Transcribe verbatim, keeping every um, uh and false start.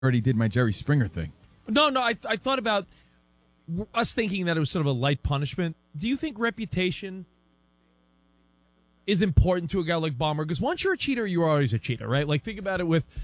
already did my Jerry Springer thing. No, no, I I thought about us thinking that it was sort of a light punishment. Do you think reputation is important to a guy like Ballmer? Because once you're a cheater, you're always a cheater, right? Like, think about it with